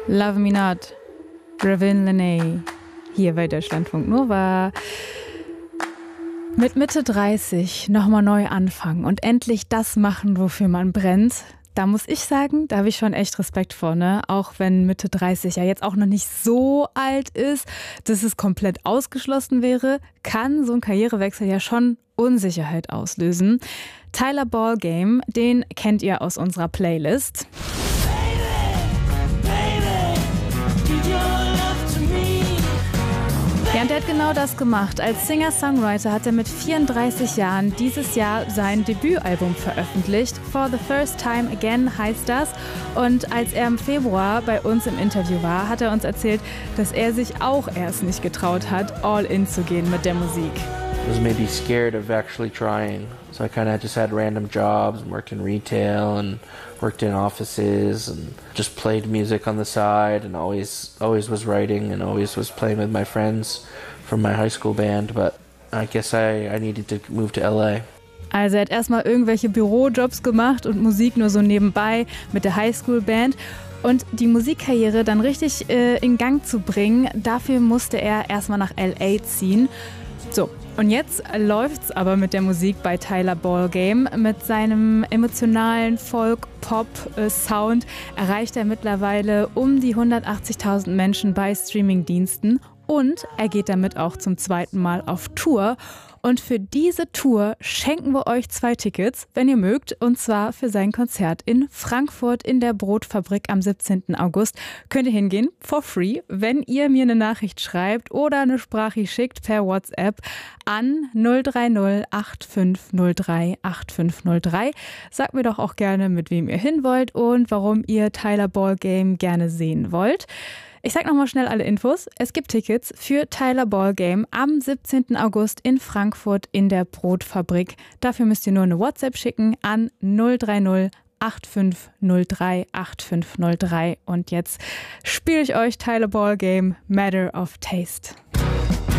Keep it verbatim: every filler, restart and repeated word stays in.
Love Me Not, Ravin Lenae, hier bei Deutschlandfunk Nova. Mit Mitte dreißig nochmal neu anfangen und endlich das machen, wofür man brennt. Da muss ich sagen, da habe ich schon echt Respekt vor, ne? Auch wenn Mitte dreißig ja jetzt auch noch nicht so alt ist, dass es komplett ausgeschlossen wäre, kann so ein Karrierewechsel ja schon Unsicherheit auslösen. Tyler Ballgame, den kennt ihr aus unserer Playlist. Ja, und der hat genau das gemacht. Als Singer-Songwriter hat er mit vierunddreißig Jahren dieses Jahr sein Debütalbum veröffentlicht. For the First Time Again heißt das. Und als er im Februar bei uns im Interview war, hat er uns erzählt, dass er sich auch erst nicht getraut hat, all in zu gehen mit der Musik. I was maybe scared of actually trying. So I kind of just had random jobs and worked in retail and worked in offices and just played music on the side and always always was writing and always was playing with my friends from my high school band. But I guess I, I needed to move to L A. Also er hat erstmal irgendwelche Bürojobs gemacht und Musik nur so nebenbei mit der Highschool-Band. Und die Musikkarriere dann richtig äh, in Gang zu bringen, dafür musste er erstmal nach L A ziehen. So, und jetzt läuft's aber mit der Musik bei Tyler Ballgame. Mit seinem emotionalen Folk-Pop-Sound erreicht er mittlerweile um die hundertachtzigtausend Menschen bei Streamingdiensten. Und er geht damit auch zum zweiten Mal auf Tour. Und für diese Tour schenken wir euch zwei Tickets, wenn ihr mögt, und zwar für sein Konzert in Frankfurt in der Brotfabrik am siebzehnten August. Könnt ihr hingehen, for free, wenn ihr mir eine Nachricht schreibt oder eine Sprache schickt per WhatsApp an null drei null acht fünf null drei acht fünf null drei. Sagt mir doch auch gerne, mit wem ihr hin wollt und warum ihr Tyler Ballgame gerne sehen wollt. Ich sag nochmal schnell alle Infos. Es gibt Tickets für Tyler Ballgame am siebzehnten August in Frankfurt in der Brotfabrik. Dafür müsst ihr nur eine WhatsApp schicken an null drei null acht fünf null drei acht fünf null drei. Und jetzt spiele ich euch Tyler Ballgame, Matter of Taste.